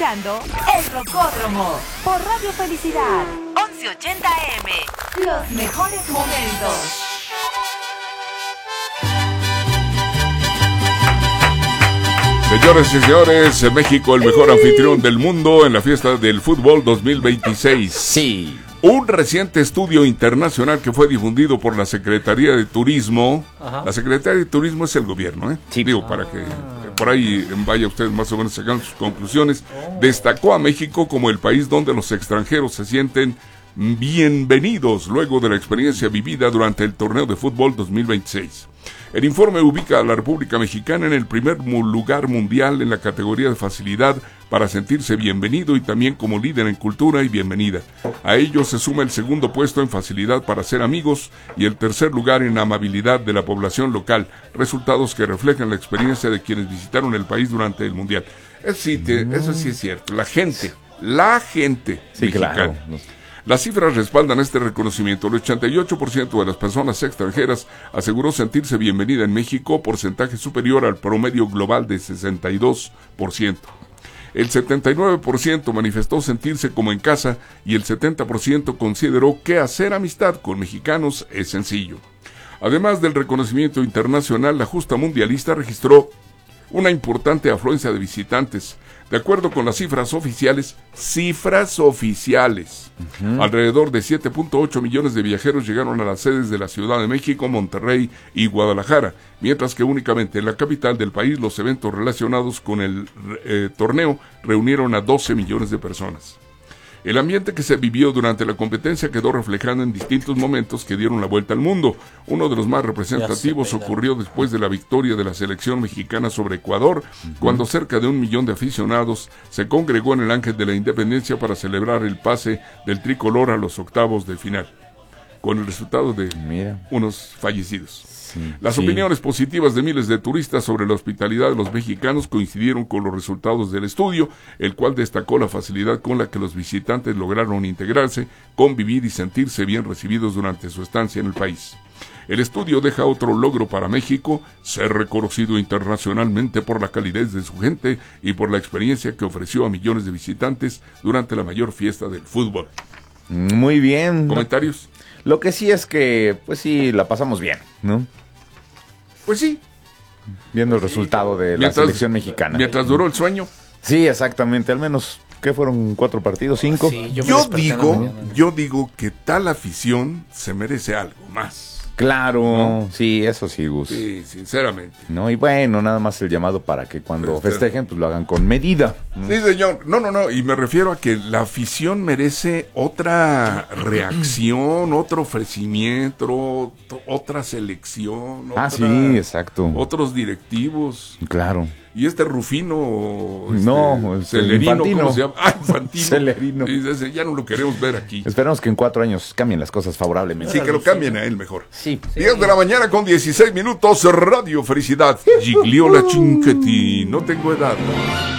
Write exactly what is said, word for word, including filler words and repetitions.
escuchando El Rocódromo por Radio Felicidad once ochenta A M. Los mejores momentos. Señores y señores, México el mejor anfitrión del mundo en la fiesta del fútbol dos mil veintiséis. Sí. Un reciente estudio internacional que fue difundido por la Secretaría de Turismo. Ajá. La Secretaría de Turismo es el gobierno, ¿eh? Sí. Digo, ah. para que por ahí vaya ustedes más o menos sacando sus conclusiones. Oh. Destacó a México como el país donde los extranjeros se sienten bienvenidos luego de la experiencia vivida durante el torneo de fútbol dos mil veintiséis. El informe ubica a la República Mexicana en el primer lugar mundial en la categoría de facilidad para sentirse bienvenido y también como líder en cultura y bienvenida. A ello se suma el segundo puesto en facilidad para ser amigos y el tercer lugar en amabilidad de la población local, resultados que reflejan la experiencia de quienes visitaron el país durante el Mundial. Eso sí, te, eso sí es cierto, la gente, la gente sí, mexicana. Claro. Las cifras respaldan este reconocimiento. El ochenta y ocho por ciento de las personas extranjeras aseguró sentirse bienvenida en México, porcentaje superior al promedio global de sesenta y dos por ciento. El setenta y nueve por ciento manifestó sentirse como en casa y el setenta por ciento consideró que hacer amistad con mexicanos es sencillo. Además del reconocimiento internacional, la justa mundialista registró una importante afluencia de visitantes. De acuerdo con las cifras oficiales, cifras oficiales, uh-huh. alrededor de siete punto ocho millones de viajeros llegaron a las sedes de la Ciudad de México, Monterrey y Guadalajara, mientras que únicamente en la capital del país los eventos relacionados con el eh, torneo reunieron a doce millones de personas. El ambiente que se vivió durante la competencia quedó reflejado en distintos momentos que dieron la vuelta al mundo. Uno de los más representativos ocurrió después de la victoria de la selección mexicana sobre Ecuador, uh-huh. cuando cerca de un millón de aficionados se congregó en el Ángel de la Independencia para celebrar el pase del tricolor a los octavos de final, con el resultado de Mira. unos fallecidos. Sí, Las sí. opiniones positivas de miles de turistas sobre la hospitalidad de los mexicanos coincidieron con los resultados del estudio, el cual destacó la facilidad con la que los visitantes lograron integrarse, convivir y sentirse bien recibidos durante su estancia en el país. El estudio deja otro logro para México: ser reconocido internacionalmente por la calidez de su gente y por la experiencia que ofreció a millones de visitantes durante la mayor fiesta del fútbol. Muy bien. ¿Comentarios? Lo que sí es que, pues sí, la pasamos bien, ¿no? Pues sí. Viendo el resultado de mientras, la selección mexicana. Mientras duró el sueño. Sí, exactamente. Al menos, ¿qué fueron? ¿Cuatro partidos? ¿Cinco? Sí, yo yo digo, yo digo que tal afición se merece algo más. Claro, ¿no? Sí, eso sí, Gus. Sí, sinceramente. No, y bueno, nada más el llamado para que cuando pues, festejen, pues lo hagan con medida. Sí, señor. No, no, no, y me refiero a que la afición merece otra reacción, otro ofrecimiento, otra selección. Ah, otra, sí, exacto. Otros directivos. Claro. Y este Rufino, este, no, Celerino, Infantino. ¿cómo se llama? Ah, Infantino. Celerino. Dice, ya no lo queremos ver aquí. Esperamos que en cuatro años cambien las cosas favorablemente. Sí, que lo cambien a él mejor. Sí. sí. diez de la mañana con dieciséis minutos, Radio Felicidad. Gigliola Cinquetti, no tengo edad.